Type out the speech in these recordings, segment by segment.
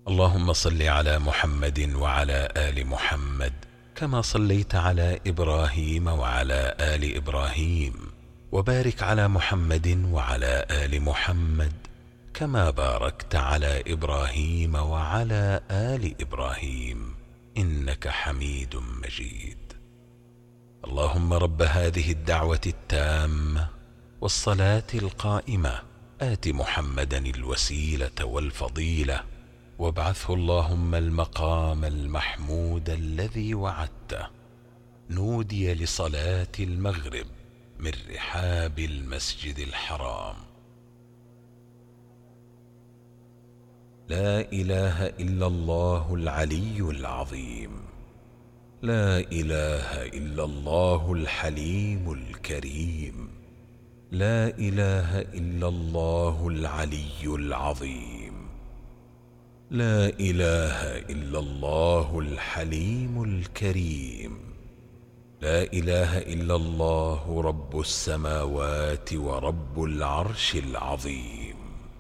اللهم صل على محمد وعلى آل محمد كما صليت على إبراهيم وعلى آل إبراهيم، وبارك على محمد وعلى آل محمد كما باركت على إبراهيم وعلى آل إبراهيم إنك حميد مجيد. اللهم رب هذه الدعوة التامة والصلاة القائمة آت محمدا الوسيلة والفضيلة وابعثه اللهم المقام المحمود الذي وعدته. نودي لصلاة المغرب من رحاب المسجد الحرام. لا إله إلا الله العلي العظيم، لا إله إلا الله الحليم الكريم، لا إله إلا الله العلي العظيم، لا إله إلا الله الحليم الكريم، لا إله إلا الله رب السماوات ورب العرش العظيم.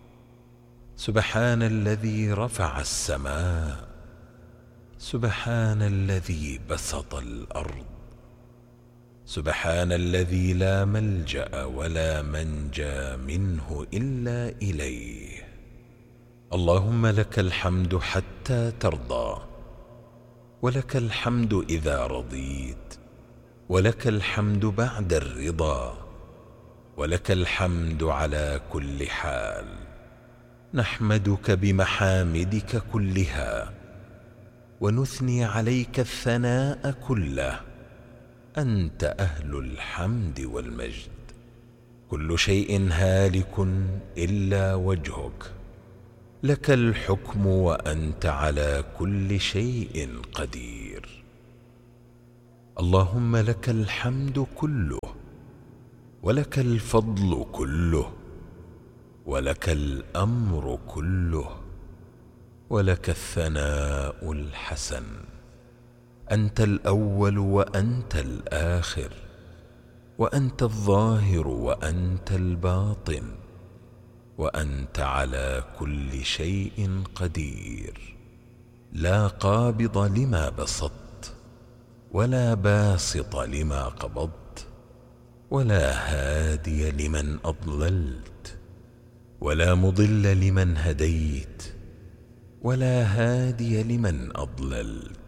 سبحان الذي رفع السماء، سبحان الذي بسط الأرض، سبحان الذي لا ملجأ ولا منجى منه إلا إليه. اللهم لك الحمد حتى ترضى، ولك الحمد إذا رضيت، ولك الحمد بعد الرضا، ولك الحمد على كل حال. نحمدك بمحامدك كلها ونثني عليك الثناء كله. أنت أهل الحمد والمجد. كل شيء هالك إلا وجهك، لك الحكم وأنت على كل شيء قدير. اللهم لك الحمد كله، ولك الفضل كله، ولك الأمر كله، ولك الثناء الحسن. أنت الأول وأنت الآخر، وأنت الظاهر وأنت الباطن، وأنت على كل شيء قدير. لا قابض لما بسطت، ولا باسط لما قبضت، ولا هادي لمن أضللت، ولا مضل لمن هديت، ولا هادي لمن أضللت.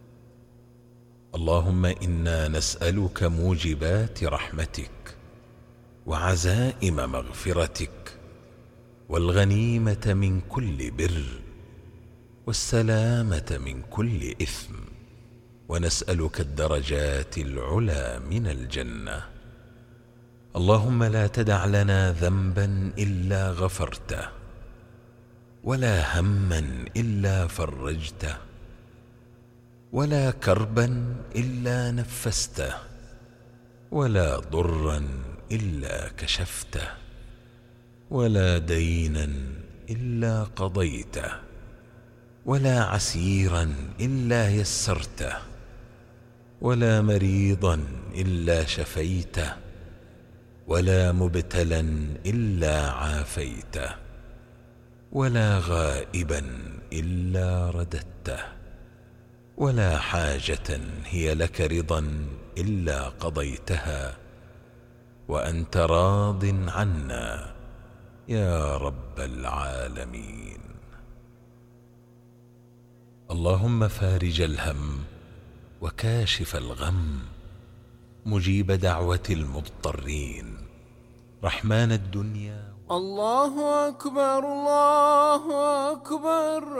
اللهم إنا نسألك موجبات رحمتك، وعزائم مغفرتك، والغنيمة من كل بر، والسلامة من كل إثم، ونسألك الدرجات العلى من الجنة. اللهم لا تدع لنا ذنبا إلا غفرته، ولا هما إلا فرجته، ولا كربا إلا نفسته، ولا ضرا إلا كشفته، ولا دينا إلا قضيته، ولا عسيرا إلا يسرته، ولا مريضا إلا شفيته، ولا مبتلا إلا عافيته، ولا غائبا إلا رددته، ولا حاجة هي لك رضا إلا قضيتها، وأنت راض عنا يا رب العالمين. اللهم فارج الهم وكاشف الغم، مجيب دعوة المضطرين، رحمن الدنيا. الله أكبر، الله أكبر.